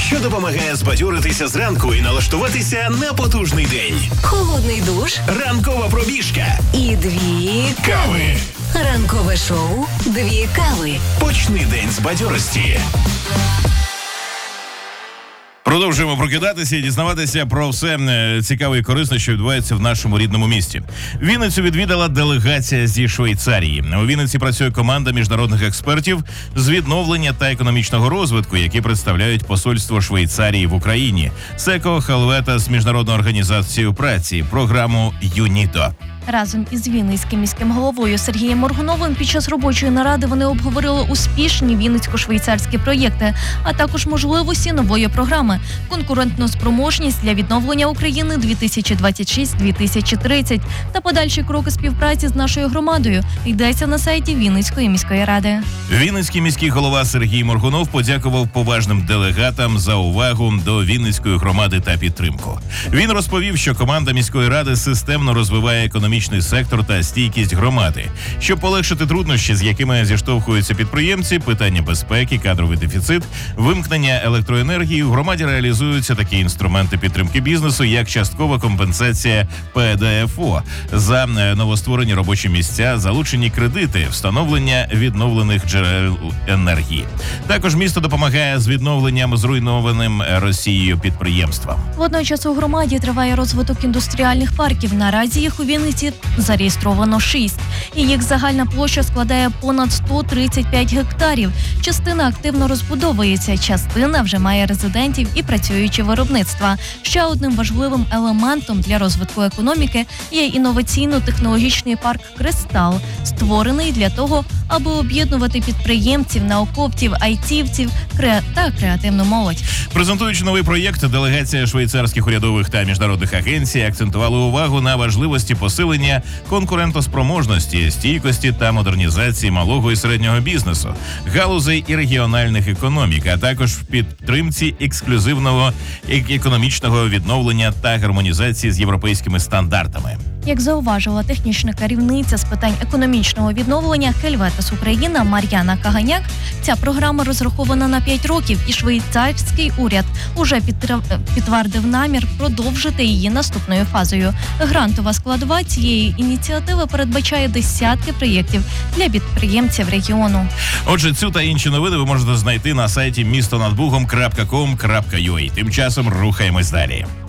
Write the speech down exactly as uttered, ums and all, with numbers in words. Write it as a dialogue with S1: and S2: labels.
S1: що допомагає збадьоритися зранку і налаштуватися на потужний день.
S2: Холодний душ,
S1: Ранкова пробіжка
S2: і дві
S1: кави.
S2: Ранкове шоу «Дві кави».
S1: Почни день з бадьорості.
S3: Продовжуємо прокидатися і дізнаватися про все цікаве і корисне, що відбувається в нашому рідному місті. Вінницю відвідала делегація зі Швейцарії. У Вінниці працює команда міжнародних експертів з відновлення та економічного розвитку, які представляють посольство Швейцарії в Україні, Секо Хелвета з Міжнародною організацією праці, програму ЮНІТО.
S4: Разом із Вінницьким міським головою Сергієм Моргуновим під час робочої наради вони обговорили успішні вінницько-швейцарські проєкти, а також можливості нової програми «Конкурентну спроможність для відновлення України дві тисячі двадцять шість - дві тисячі тридцять» та подальші кроки співпраці з нашою громадою. Йдеться на сайті Вінницької міської ради.
S3: Вінницький міський голова Сергій Моргунов подякував поважним делегатам за увагу до Вінницької громади та підтримку. Він розповів, що команда міської ради системно розвиває економічний сектор та стійкість громади. Щоб полегшити труднощі, з якими зіштовхуються підприємці, питання безпеки, кадровий дефіцит, вимкнення електроенергії, у громаді реалізуються такі інструменти підтримки бізнесу, як часткова компенсація Пе Де Еф О за новостворені робочі місця, залучені кредити, встановлення відновлених джерел енергії. Також місто допомагає з відновленням зруйнованим Росією підприємствам.
S4: Водночас у громаді триває розвиток індустріальних парків. Наразі їх у Вінниці зареєстровано шість. І їх загальна площа складає понад сто тридцять п'ять гектарів. Частина активно розбудовується, частина вже має резидентів і працюючі виробництва. Ще одним важливим елементом для розвитку економіки є інноваційно-технологічний парк «Кристал», створений для того, аби об'єднувати підприємців, науковців, айтівців та креативну молодь.
S3: Презентуючи новий проєкт, делегація швейцарських урядових та міжнародних агенцій акцентувала увагу на важливості посилення конкурентоспроможності, стійкості та модернізації малого і середнього бізнесу, галузей і регіональних економік, а також в підтримці ексклюзивного економічного відновлення та гармонізації з європейськими стандартами.
S4: Як зауважила технічна керівниця з питань економічного відновлення Хельветес Україна Мар'яна Каганяк, ця програма розрахована на п'ять років, і швейцарський уряд уже підтвердив намір продовжити її наступною фазою. Грантова складова цієї ініціативи передбачає десятки проєктів для підприємців регіону.
S3: Отже, цю та інші новини ви можете знайти на сайті місто над бугом крапка ком крапка ю а. Тим часом рухаємось далі.